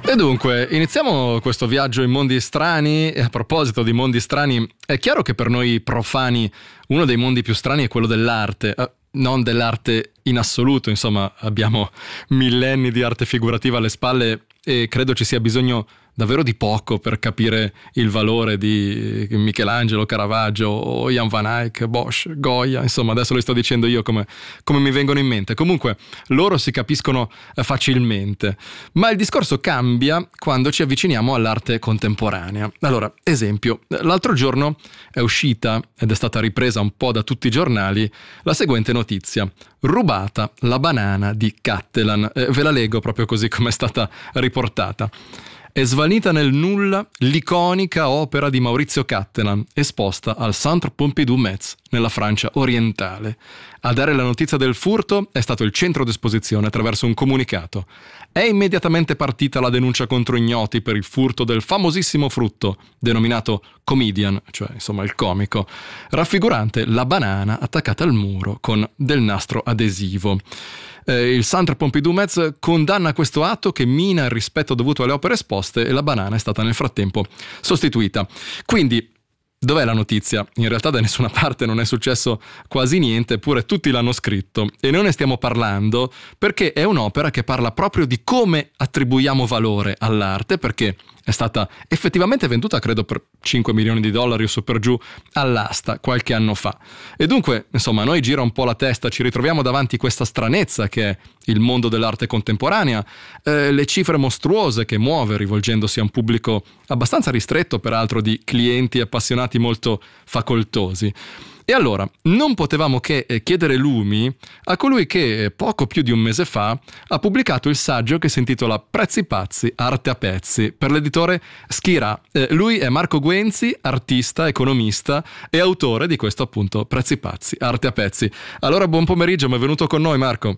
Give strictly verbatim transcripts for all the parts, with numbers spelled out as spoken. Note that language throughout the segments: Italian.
E dunque, iniziamo questo viaggio in mondi strani. E a proposito di mondi strani, è chiaro che per noi profani uno dei mondi più strani è quello dell'arte, eh, non dell'arte in assoluto, insomma abbiamo millenni di arte figurativa alle spalle e credo ci sia bisogno davvero di poco per capire il valore di Michelangelo, Caravaggio o Jan van Eyck, Bosch, Goya, insomma adesso lo sto dicendo io come, come mi vengono in mente. Comunque loro si capiscono facilmente, ma il discorso cambia quando ci avviciniamo all'arte contemporanea. Allora, esempio, l'altro giorno è uscita ed è stata ripresa un po' da tutti i giornali la seguente notizia: rubata la banana di Cattelan. Eh, ve la leggo proprio così come è stata riportata. È svanita nel nulla l'iconica opera di Maurizio Cattelan, esposta al Centre Pompidou-Metz, nella Francia orientale. A dare la notizia del furto è stato il centro d'esposizione attraverso un comunicato. È immediatamente partita la denuncia contro ignoti per il furto del famosissimo frutto, denominato comedian, cioè insomma il comico, raffigurante la banana attaccata al muro con del nastro adesivo. Eh, il Centre Pompidou-Metz condanna questo atto che mina il rispetto dovuto alle opere esposte e la banana è stata nel frattempo sostituita. Quindi, dov'è la notizia? In realtà da nessuna parte non è successo quasi niente, eppure tutti l'hanno scritto e noi ne stiamo parlando perché è un'opera che parla proprio di come attribuiamo valore all'arte, perché è stata effettivamente venduta credo per cinque milioni di dollari o su per giù all'asta qualche anno fa. E dunque, insomma, a noi gira un po' la testa, ci ritroviamo davanti questa stranezza che è il mondo dell'arte contemporanea, eh, le cifre mostruose che muove rivolgendosi a un pubblico abbastanza ristretto, peraltro di clienti appassionati molto facoltosi. E allora, non potevamo che chiedere lumi a colui che poco più di un mese fa ha pubblicato il saggio che si intitola Prezzi Pazzi, Arte a Pezzi, per l'editore Schirà. Eh, lui è Marco Guenzi, artista, economista e autore di questo appunto Prezzi Pazzi, Arte a Pezzi. Allora, buon pomeriggio, mi è venuto con noi Marco.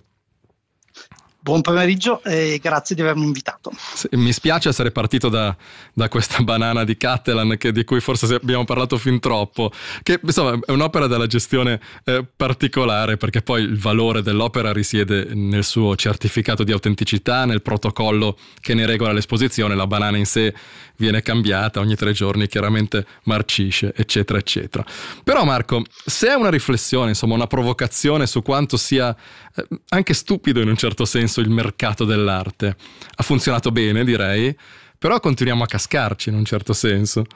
Buon pomeriggio e grazie di avermi invitato. Sì, mi spiace essere partito da, da questa banana di Cattelan, che, di cui forse abbiamo parlato fin troppo, che insomma è un'opera della gestione eh, particolare, perché poi il valore dell'opera risiede nel suo certificato di autenticità, nel protocollo che ne regola l'esposizione. La banana in sé viene cambiata ogni tre giorni, chiaramente marcisce, eccetera eccetera. Però Marco, se è una riflessione, insomma una provocazione su quanto sia eh, anche stupido in un certo senso il mercato dell'arte, ha funzionato bene direi, però continuiamo a cascarci in un certo senso.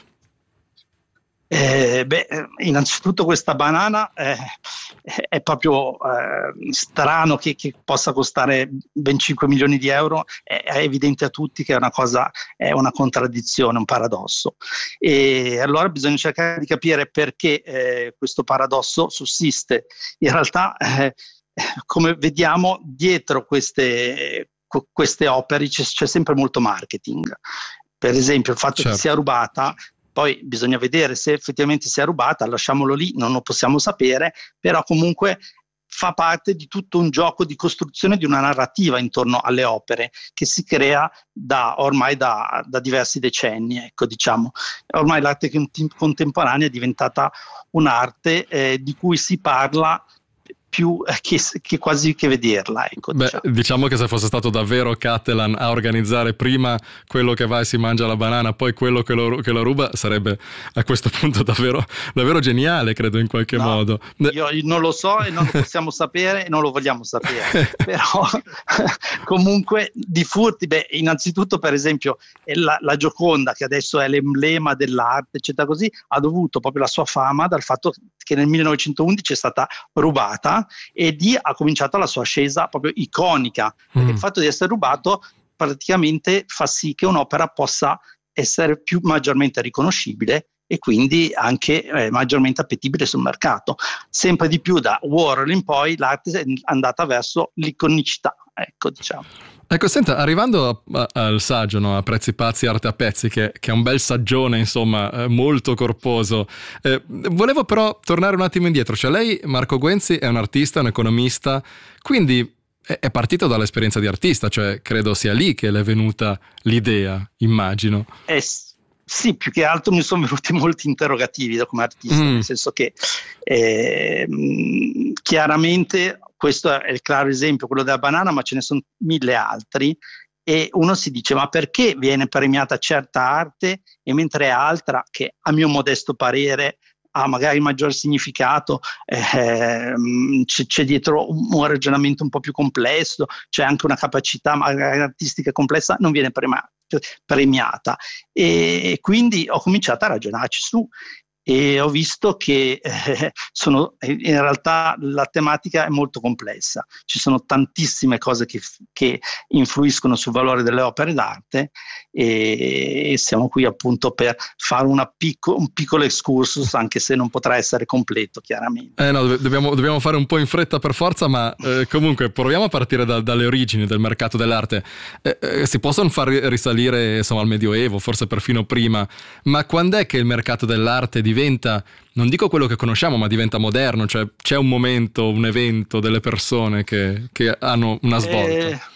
Eh, beh, innanzitutto questa banana eh, è proprio eh, strano che, che possa costare ben cinque milioni di euro, è, è evidente a tutti che è una cosa, è una contraddizione, un paradosso, e allora bisogna cercare di capire perché eh, questo paradosso sussiste. In realtà eh, come vediamo dietro queste, queste opere c'è, c'è sempre molto marketing. Per esempio il fatto certo. che sia rubata, poi bisogna vedere se effettivamente sia rubata, lasciamolo lì, non lo possiamo sapere, però comunque fa parte di tutto un gioco di costruzione di una narrativa intorno alle opere che si crea da ormai da, da diversi decenni, ecco, diciamo. Ormai l'arte contemporanea è diventata un'arte eh, di cui si parla più che, che quasi che vederla, ecco. Beh, diciamo. diciamo che se fosse stato davvero Cattelan a organizzare prima quello che va e si mangia la banana, poi quello che lo, che lo ruba, sarebbe a questo punto davvero, davvero geniale, credo, in qualche no, modo. Io non lo so e non lo possiamo sapere e non lo vogliamo sapere, però comunque di furti, beh, innanzitutto per esempio la, la Gioconda, che adesso è l'emblema dell'arte, eccetera così, ha dovuto proprio la sua fama dal fatto che nel millenovecentoundici è stata rubata e lì ha cominciato la sua ascesa proprio iconica, perché mm. il fatto di essere rubato praticamente fa sì che un'opera possa essere più maggiormente riconoscibile e quindi anche eh, maggiormente appetibile sul mercato. Sempre di più da Warhol in poi l'arte è andata verso l'iconicità, ecco, diciamo. Ecco, senta, arrivando a, a, al saggio, no, a Prezzi Pazzi, Arte a Pezzi, che, che è un bel saggione, insomma, eh, molto corposo, eh, volevo però tornare un attimo indietro. Cioè lei, Marco Guenzi, è un artista, un economista, quindi è, è partito dall'esperienza di artista, cioè credo sia lì che le è venuta l'idea, immagino. Eh, sì, più che altro mi sono venuti molti interrogativi da come artista, mm. nel senso che eh, chiaramente questo è il chiaro esempio, quello della banana, ma ce ne sono mille altri e uno si dice ma perché viene premiata certa arte e mentre altra che a mio modesto parere ha magari maggior significato, eh, c'è, c'è dietro un, un ragionamento un po' più complesso, c'è anche una capacità magari artistica complessa, non viene premiata, premiata. E quindi ho cominciato a ragionarci su e ho visto che eh, sono, in realtà la tematica è molto complessa, ci sono tantissime cose che, che influiscono sul valore delle opere d'arte e, e siamo qui appunto per fare una picco, un piccolo excursus, anche se non potrà essere completo chiaramente. Eh no, dobbiamo, dobbiamo fare un po' in fretta per forza, ma eh, comunque proviamo a partire da, dalle origini del mercato dell'arte. Eh, eh, si possono far risalire insomma al Medioevo, forse perfino prima, ma quando è che il mercato dell'arte diventa diventa, non dico quello che conosciamo, ma diventa moderno, cioè c'è un momento, un evento delle persone che, che hanno una svolta? Eh,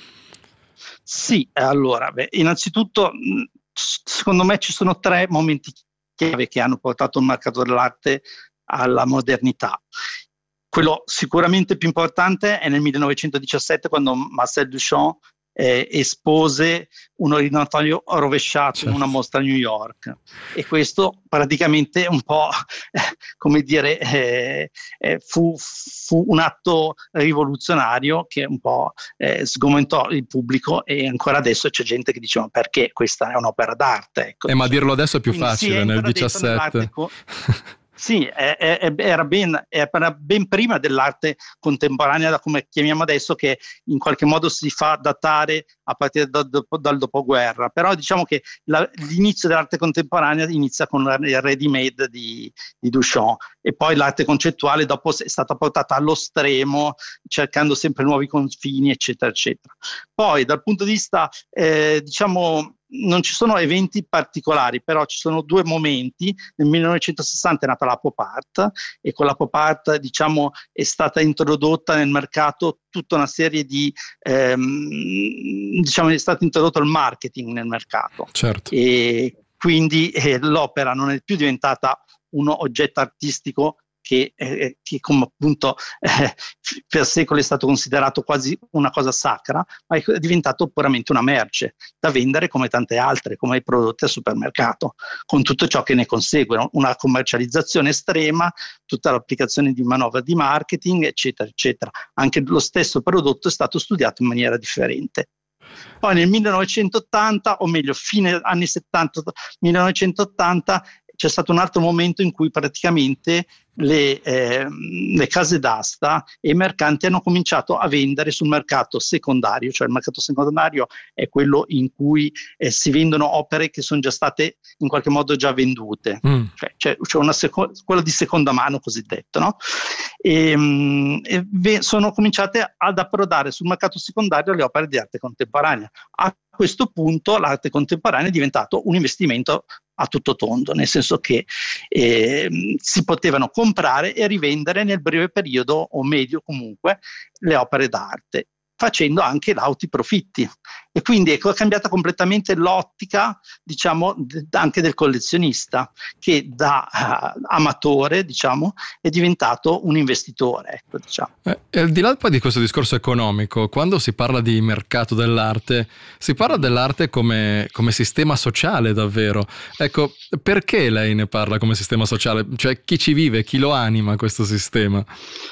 sì, allora, beh, innanzitutto secondo me ci sono tre momenti chiave che hanno portato il mercato dell'arte alla modernità. Quello sicuramente più importante è nel millenovecentodiciassette, quando Marcel Duchamp Eh, espose un ordinatorio rovesciato, certo, in una mostra a New York, e questo praticamente un po' eh, come dire eh, eh, fu, fu un atto rivoluzionario che un po' eh, sgomentò il pubblico, e ancora adesso c'è gente che dice ma perché questa è un'opera d'arte, ecco, eh, ma dirlo adesso è più quindi facile nel diciassette. Sì, è, è, era, ben, era ben prima dell'arte contemporanea, da come chiamiamo adesso, che in qualche modo si fa datare a partire da, da, dal dopoguerra. Però diciamo che la, l'inizio dell'arte contemporanea inizia con il ready made di, di Duchamp, e poi l'arte concettuale dopo è stata portata allo stremo, cercando sempre nuovi confini, eccetera, eccetera. Poi dal punto di vista, eh, diciamo, non ci sono eventi particolari, però ci sono due momenti. Nel millenovecentosessanta è nata la pop art, e con la pop art, diciamo, è stata introdotta nel mercato tutta una serie di ehm, diciamo è stato introdotto il marketing nel mercato, certo, e quindi eh, l'opera non è più diventata un oggetto artistico che, eh, che come appunto eh, per secoli è stato considerato quasi una cosa sacra, ma è diventato puramente una merce da vendere come tante altre, come i prodotti al supermercato, con tutto ciò che ne consegue, una commercializzazione estrema, tutta l'applicazione di manovre di marketing, eccetera, eccetera. Anche lo stesso prodotto è stato studiato in maniera differente. Poi nel millenovecentottanta, o meglio fine anni settanta, millenovecentottanta, c'è stato un altro momento in cui praticamente le, eh, le case d'asta e i mercanti hanno cominciato a vendere sul mercato secondario, cioè il mercato secondario è quello in cui eh, si vendono opere che sono già state in qualche modo già vendute, mm. cioè c'è, c'è una seco- quello di seconda mano cosiddetto, no? E, mh, e ve- sono cominciate ad approdare sul mercato secondario le opere di arte contemporanea. A questo punto l'arte contemporanea è diventato un investimento a tutto tondo, nel senso che eh, si potevano comprare e rivendere nel breve periodo o medio comunque le opere d'arte, facendo anche lauti profitti, e quindi è cambiata completamente l'ottica, diciamo, d- anche del collezionista, che da uh, amatore, diciamo, è diventato un investitore, ecco, diciamo. Eh, e al di là poi di questo discorso economico, quando si parla di mercato dell'arte, si parla dell'arte come, come sistema sociale davvero. Ecco, perché lei ne parla come sistema sociale? Cioè, chi ci vive, chi lo anima questo sistema?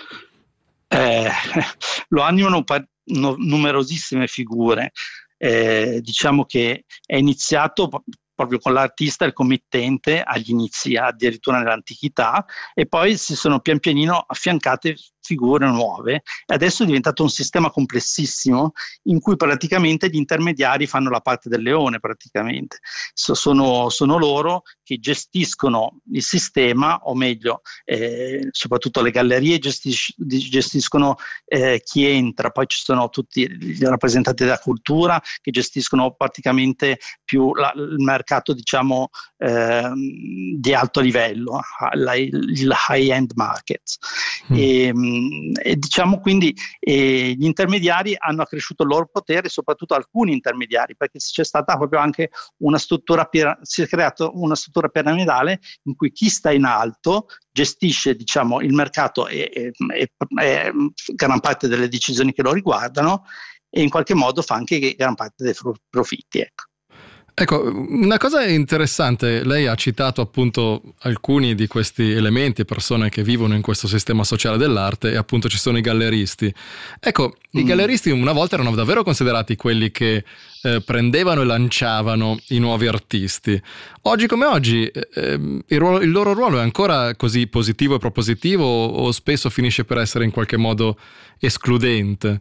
Eh, lo animano par- no, numerosissime figure. Eh, diciamo che è iniziato p- proprio con l'artista, il committente, agli inizi, addirittura nell'antichità, e poi si sono pian pianino affiancate figure nuove, e adesso è diventato un sistema complessissimo in cui praticamente gli intermediari fanno la parte del leone, praticamente. So, sono, sono loro che gestiscono il sistema, o meglio, eh, soprattutto le gallerie gestis- gestiscono eh, chi entra, poi ci sono tutti i rappresentanti della cultura che gestiscono praticamente più la, il mercato, diciamo, eh, di alto livello, il high-end markets. Mm. E, e diciamo quindi eh, gli intermediari hanno accresciuto il loro potere, soprattutto alcuni intermediari, perché c'è stata proprio anche una struttura, pira- si è creata una struttura piramidale in cui chi sta in alto gestisce, diciamo, il mercato e, e, e, e gran parte delle decisioni che lo riguardano, e in qualche modo fa anche gran parte dei profitti. Ecco. Ecco, una cosa interessante, lei ha citato appunto alcuni di questi elementi, persone che vivono in questo sistema sociale dell'arte, e appunto ci sono i galleristi. Ecco, mm. i galleristi una volta erano davvero considerati quelli che eh, prendevano e lanciavano i nuovi artisti. Oggi come oggi eh, il, ruolo, il loro ruolo è ancora così positivo e propositivo, o spesso finisce per essere in qualche modo escludente?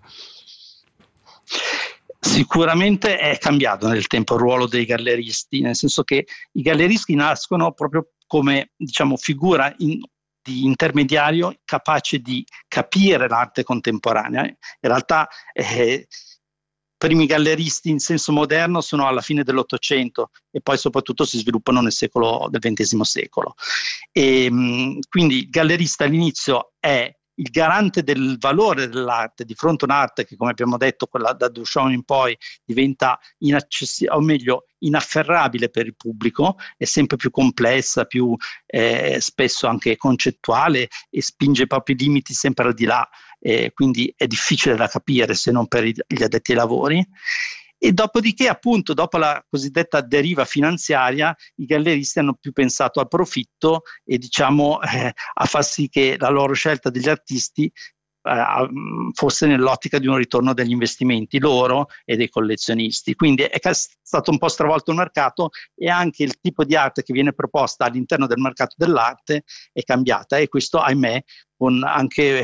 Sicuramente è cambiato nel tempo il ruolo dei galleristi, nel senso che i galleristi nascono proprio come, diciamo, figura in, di intermediario capace di capire l'arte contemporanea. In realtà eh, i primi galleristi in senso moderno sono alla fine dell'Ottocento e poi soprattutto si sviluppano nel secolo del ventesimo secolo. E, mh, quindi il gallerista all'inizio è il garante del valore dell'arte di fronte a un'arte che, come abbiamo detto, quella da Duchamp in poi diventa inaccessibile, o meglio inafferrabile per il pubblico, è sempre più complessa, più eh, spesso anche concettuale, e spinge i propri limiti sempre al di là, eh, quindi è difficile da capire se non per gli addetti ai lavori. E dopodiché, appunto, dopo la cosiddetta deriva finanziaria, i galleristi hanno più pensato al profitto e, diciamo, eh, a far sì che la loro scelta degli artisti eh, fosse nell'ottica di un ritorno degli investimenti loro e dei collezionisti. Quindi è stato un po' stravolto il mercato, e anche il tipo di arte che viene proposta all'interno del mercato dell'arte è cambiata, e questo, ahimè, con anche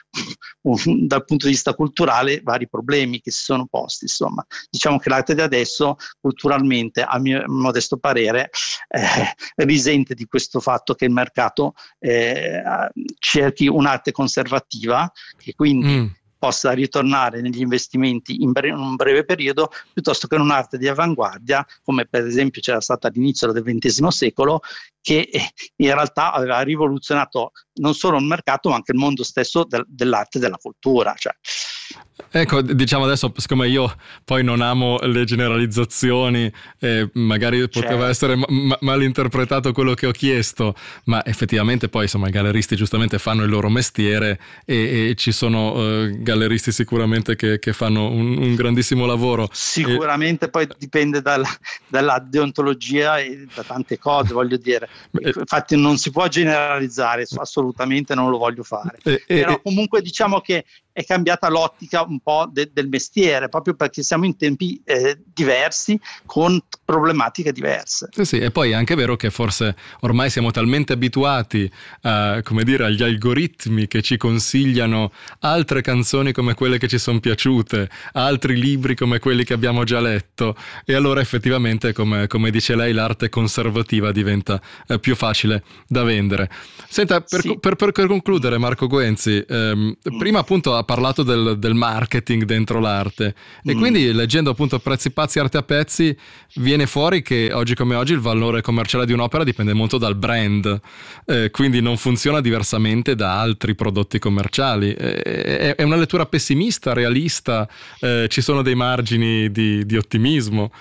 un, dal punto di vista culturale vari problemi che si sono posti. Insomma, diciamo che l'arte di adesso culturalmente, a mio modesto parere, eh, risente di questo fatto che il mercato eh, cerchi un'arte conservativa, che quindi mm. possa ritornare negli investimenti in, bre- in un breve periodo, piuttosto che un'arte di avanguardia, come per esempio c'era stata all'inizio del ventesimo secolo, che in realtà aveva rivoluzionato non solo il mercato ma anche il mondo stesso del, dell'arte e della cultura. Cioè. Ecco, diciamo adesso, siccome io poi non amo le generalizzazioni, eh, magari poteva certo. essere ma- malinterpretato quello che ho chiesto, ma effettivamente poi insomma i galleristi giustamente fanno il loro mestiere, e, e ci sono uh, galleristi sicuramente che, che fanno un, un grandissimo lavoro. Sicuramente e... poi dipende dalla, dalla deontologia e da tante cose, voglio dire. Infatti non si può generalizzare, assolutamente non lo voglio fare, e, però e, comunque diciamo che è cambiata l'ottica un po' de- del mestiere, proprio perché siamo in tempi eh, diversi, con problematiche diverse. Sì, sì, e poi è anche vero che forse ormai siamo talmente abituati a, come dire, agli algoritmi che ci consigliano altre canzoni come quelle che ci sono piaciute, altri libri come quelli che abbiamo già letto, e allora effettivamente, come, come dice lei, l'arte conservativa diventa eh, più facile da vendere. Senta, per, sì. per, per, per concludere, Marco Guenzi, ehm, mm. prima appunto ha parlato del, del marketing dentro l'arte, e mm. quindi leggendo appunto Prezzi Pazzi, Arte a Pezzi, viene fuori che oggi come oggi il valore commerciale di un'opera dipende molto dal brand, eh, quindi non funziona diversamente da altri prodotti commerciali. Eh, è una lettura pessimista, realista? Eh, ci sono dei margini di, di ottimismo?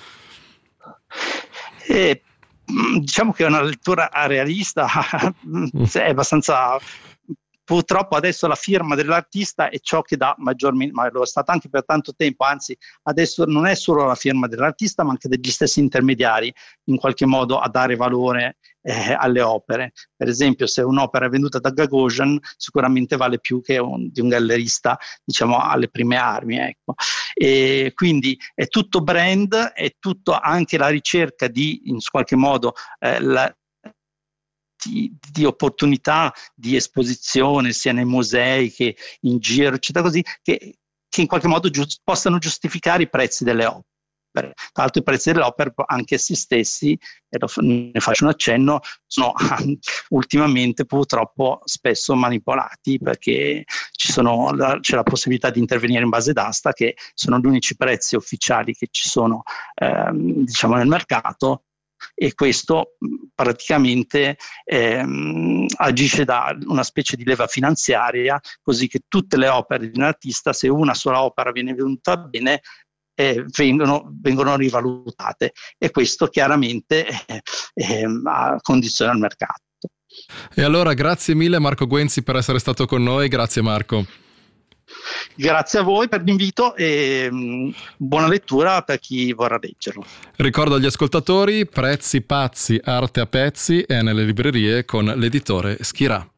Eh, diciamo che è una lettura realista, è abbastanza... Purtroppo adesso la firma dell'artista è ciò che dà maggiormente, ma lo è stata anche per tanto tempo, anzi adesso non è solo la firma dell'artista ma anche degli stessi intermediari in qualche modo a dare valore eh, alle opere. Per esempio, se un'opera è venduta da Gagosian sicuramente vale più che un, di un gallerista, diciamo, alle prime armi, ecco. E quindi è tutto brand, è tutto anche la ricerca di, in qualche modo, eh, la, Di, di opportunità di esposizione sia nei musei che in giro, eccetera, così, che, che in qualche modo giu- possano giustificare i prezzi delle opere. Tra l'altro i prezzi delle opere anche essi stessi, e lo, ne faccio un accenno, sono ultimamente purtroppo spesso manipolati, perché ci sono la, c'è la possibilità di intervenire in base d'asta, che sono gli unici prezzi ufficiali che ci sono ehm, diciamo nel mercato, e questo praticamente ehm, agisce da una specie di leva finanziaria, così che tutte le opere di un artista, se una sola opera viene venuta bene, eh, vengono, vengono rivalutate, e questo chiaramente eh, eh, condiziona il mercato. E allora grazie mille Marco Guenzi per essere stato con noi. Grazie Marco. Grazie a voi per l'invito e mh, buona lettura per chi vorrà leggerlo. Ricordo agli ascoltatori, Prezzi Pazzi, Arte a Pezzi è nelle librerie con l'editore Schirà.